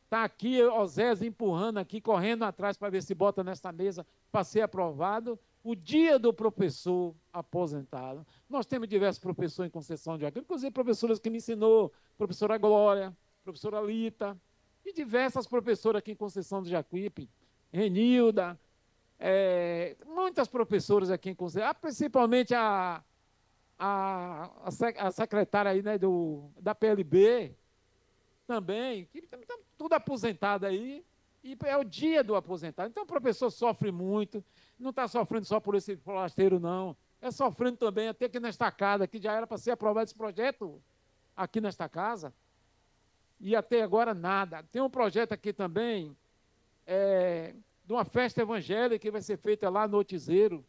Está aqui Osés empurrando aqui, correndo atrás para ver se bota nessa mesa para ser aprovado o dia do professor aposentado. Nós temos diversos professores em Conceição de Jacuípe, inclusive professoras que me ensinou, professora Glória, professora Lita, e diversas professoras aqui em Conceição de Jacuípe, Renilda, muitas professoras aqui em Conceição, principalmente a secretária aí, né, da PLB, também, que estão tudo aposentado aí, e é o dia do aposentado. Então o professor sofre muito, não está sofrendo só por esse forasteiro, não, é sofrendo também até aqui nesta casa, que já era para ser aprovado esse projeto aqui nesta casa, e até agora nada. Tem um projeto aqui também, de uma festa evangélica que vai ser feita lá no Otizeiro,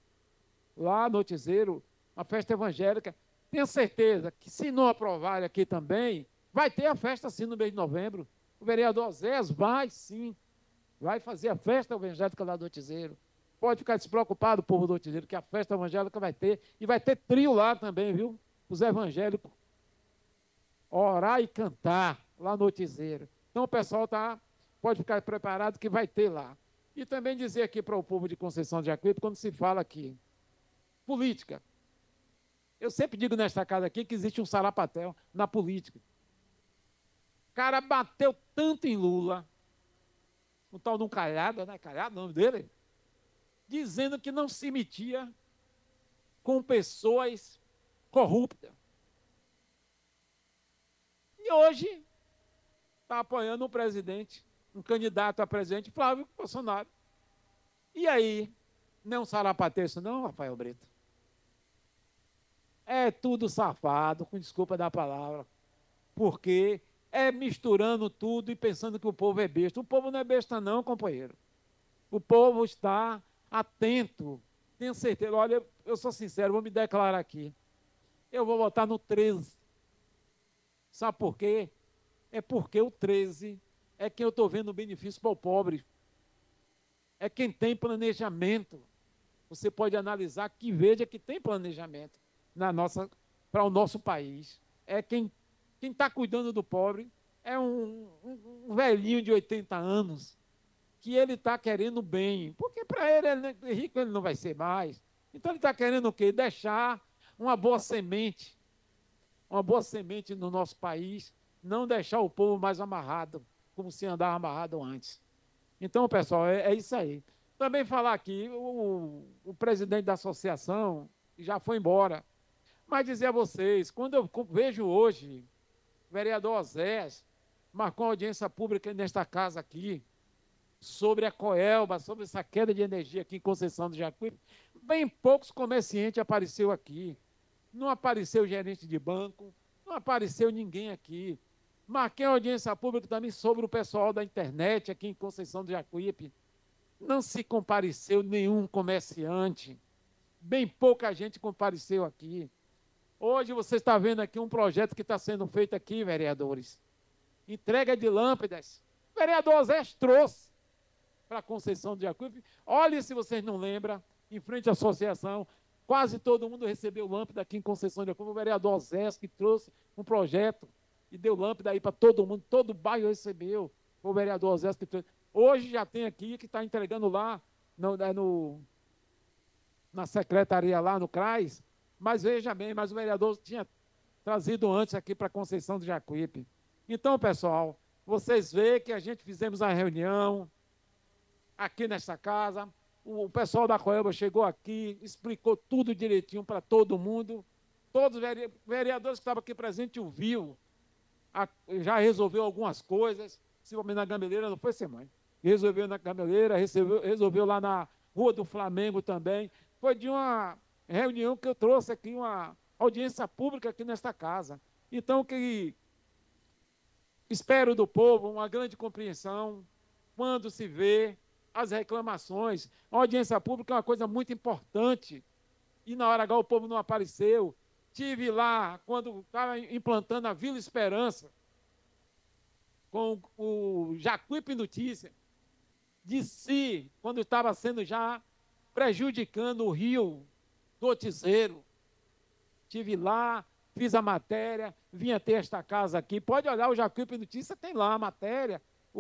uma festa evangélica. Tenho certeza que se não aprovar aqui também, vai ter a festa sim no mês de novembro. O vereador Osés vai sim, vai fazer a festa evangélica lá do Otizeiro. Pode ficar despreocupado, povo do Otizeiro, que a festa evangélica vai ter, e vai ter trio lá também, viu? Os evangélicos. Orar e cantar lá no Otizeiro. Então o pessoal pode ficar preparado que vai ter lá. E também dizer aqui para o povo de Conceição de Jacuípe, quando se fala aqui, política. Eu sempre digo nesta casa aqui que existe um sarapatel na política. O cara bateu tanto em Lula, o tal de um Calhado, né? Calhado, o nome dele, dizendo que não se metia com pessoas corruptas. E hoje está apoiando um presidente, um candidato a presidente, Flávio Bolsonaro. E aí, não é um sarapateiro não, Rafael Brito? É tudo safado, com desculpa da palavra, porque é misturando tudo e pensando que o povo é besta. O povo não é besta não, companheiro. O povo está atento. Tenho certeza. Olha, eu sou sincero, vou me declarar aqui. Eu vou votar no 13. Sabe por quê? É porque o 13 é quem eu estou vendo benefício para o pobre. É quem tem planejamento. Você pode analisar que veja que tem planejamento para o nosso país. É quem está cuidando do pobre, é um velhinho de 80 anos, que ele está querendo bem, porque para ele rico ele não vai ser mais. Então ele está querendo o quê? Deixar uma boa semente no nosso país, não deixar o povo mais amarrado, como se andava amarrado antes. Então, pessoal, é isso aí. Também falar aqui, o presidente da associação já foi embora, mas dizer a vocês, quando eu vejo hoje, o vereador Osés marcou uma audiência pública nesta casa aqui, sobre a Coelba, sobre essa queda de energia aqui em Conceição do Jacuípe, bem poucos comerciantes apareceu aqui. Não apareceu gerente de banco, não apareceu ninguém aqui. Marquei uma audiência pública também sobre o pessoal da internet aqui em Conceição do Jacuípe. Não se compareceu nenhum comerciante. Bem pouca gente compareceu aqui. Hoje você está vendo aqui um projeto que está sendo feito aqui, vereadores. Entrega de lâmpadas. O vereador Zé trouxe para a Conceição do Jacuípe. Olhe se vocês não lembram, em frente à associação, quase todo mundo recebeu lâmpada aqui em Conceição do Jacuípe. O vereador Zé que trouxe um projeto e deu lâmpada aí para todo mundo, todo o bairro recebeu. O vereador Zé que trouxe. Hoje já tem aqui que está entregando lá na secretaria lá no CRAS, mas veja bem, mas o vereador tinha trazido antes aqui para Conceição do Jacuípe. Então, pessoal, vocês veem que a gente fizemos a reunião aqui nesta casa, o pessoal da Coelba chegou aqui, explicou tudo direitinho para todo mundo, todos os vereadores que estavam aqui presentes ouviu, já resolveu algumas coisas, principalmente na Gameleira, não foi, semana? Resolveu na Gameleira, resolveu lá na Rua do Flamengo também. Foi de uma reunião que eu trouxe aqui, uma audiência pública aqui nesta casa. Então, que espero do povo uma grande compreensão quando se vê as reclamações. A audiência pública é uma coisa muito importante. E na hora H o povo não apareceu. Tive lá, quando estava implantando a Vila Esperança, com o Jacuípe Notícia, disse, quando estava sendo já prejudicando o rio do Otizeiro. Estive lá, fiz a matéria, vim até esta casa aqui. Pode olhar o Jacuípe Notícia, tem lá a matéria.